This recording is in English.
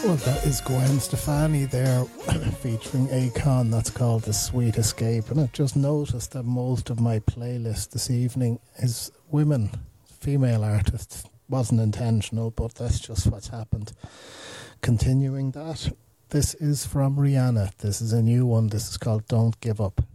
Well, that is Gwen Stefani there featuring Akon. That's called The Sweet Escape. And I just noticed that most of my playlist this evening is women, female artists. Wasn't intentional, but that's just what's happened. Continuing that, this is from Rihanna. This is a new one. This is called Don't Give Up.